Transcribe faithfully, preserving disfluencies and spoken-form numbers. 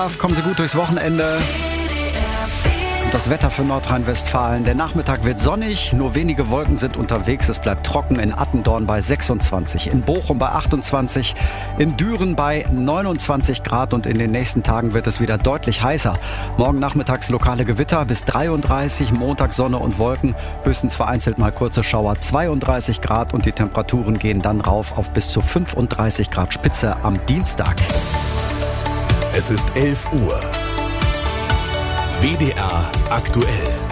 Kommen Sie gut durchs Wochenende. Und das Wetter für Nordrhein-Westfalen. Der Nachmittag wird sonnig, nur wenige Wolken sind unterwegs. Es bleibt trocken in Attendorn bei sechsundzwanzig, in Bochum bei achtundzwanzig, in Düren bei neunundzwanzig Grad und in den nächsten Tagen wird es wieder deutlich heißer. Morgen nachmittags lokale Gewitter bis dreiunddreißig, Montag Sonne und Wolken, höchstens vereinzelt mal kurze Schauer, zweiunddreißig Grad und die Temperaturen gehen dann rauf auf bis zu fünfunddreißig Grad Spitze am Dienstag. Es ist elf Uhr. W D R aktuell.